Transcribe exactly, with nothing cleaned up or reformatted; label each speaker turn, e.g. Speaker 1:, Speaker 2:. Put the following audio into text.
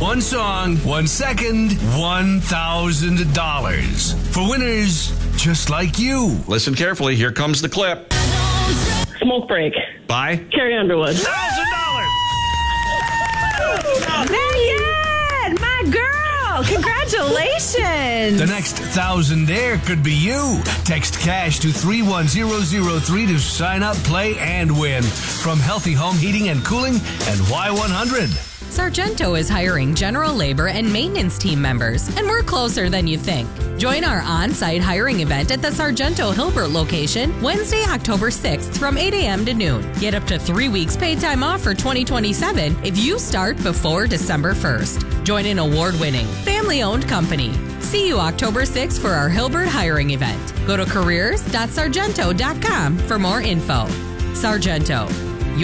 Speaker 1: one song, one second, one thousand dollars. For winners just like you.
Speaker 2: Listen carefully. Here comes the clip.
Speaker 3: Smoke Break.
Speaker 2: By
Speaker 3: Carrie Underwood.
Speaker 1: one thousand dollars.
Speaker 4: Marianne, my girl, congratulations.
Speaker 1: The next thousand there could be you. Text cash to three one zero zero three to sign up, play, and win. From Healthy Home Heating and Cooling and Y one hundred.
Speaker 4: Sargento is hiring general labor and maintenance team members, and we're closer than you think. Join our on-site hiring event at the Sargento Hilbert location Wednesday, October sixth from eight a.m. to noon. Get up to three weeks paid time off for twenty twenty-seven if you start before December first. Join an award-winning, family-owned company. See you October sixth for our Hilbert hiring event. Go to careers dot sargento dot com for more info. Sargento,